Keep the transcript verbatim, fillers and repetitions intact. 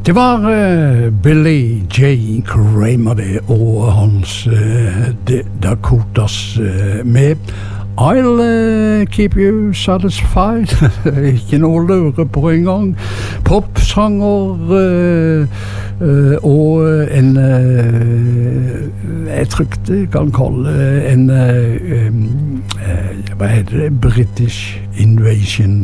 Det var uh, Billy J. Kramer det, og hans uh, Dakotas uh, med I'll uh, keep you satisfied. Ikke noe å lure på en gang. Popsanger uh, uh, og en uh, jeg tror det kan kalle en uh, um, uh, hva heter det? British Invasion